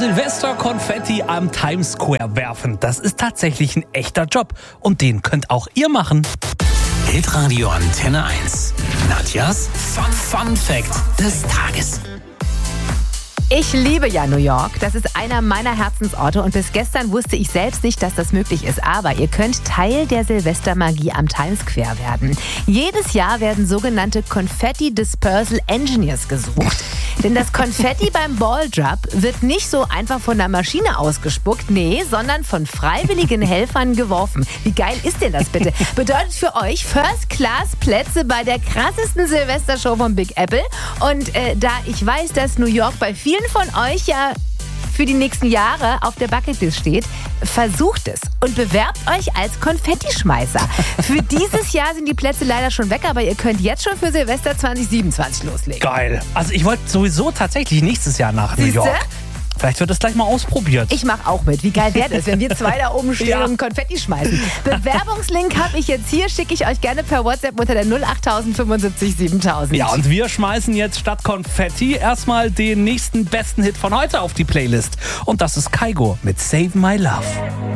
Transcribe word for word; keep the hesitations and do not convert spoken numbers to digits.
Silvester-Konfetti am Times Square werfen, das ist tatsächlich ein echter Job. Und den könnt auch ihr machen. Hitradio Antenne eins. Nadjas Fun, Fun Fact des Tages. Ich liebe ja New York. Das ist einer meiner Herzensorte und bis gestern wusste ich selbst nicht, dass das möglich ist. Aber ihr könnt Teil der Silvestermagie am Times Square werden. Jedes Jahr werden sogenannte Confetti Dispersal Engineers gesucht. Denn das Konfetti beim Balldrop wird nicht so einfach von der Maschine ausgespuckt, nee, sondern von freiwilligen Helfern geworfen. Wie geil ist denn das bitte? Bedeutet für euch First-Class-Plätze bei der krassesten Silvestershow von Big Apple. Und äh, da ich weiß, dass New York bei vielen von euch ja für die nächsten Jahre auf der Bucketlist steht, versucht es und bewerbt euch als Konfettischmeißer. Für dieses Jahr sind die Plätze leider schon weg, aber ihr könnt jetzt schon für Silvester zwanzig siebenundzwanzig loslegen. Geil. Also ich wollte sowieso tatsächlich nächstes Jahr nach New Siehste? York. Vielleicht wird es gleich mal ausprobiert. Ich mache auch mit. Wie geil wäre das, wenn wir zwei da oben stehen Ja. und Konfetti schmeißen? Bewerbungslink habe ich jetzt hier, schicke ich euch gerne per WhatsApp unter der null acht fünfundsiebzig siebentausend. Ja, und wir schmeißen jetzt statt Konfetti erstmal den nächsten besten Hit von heute auf die Playlist. Und das ist Kygo mit Save My Love.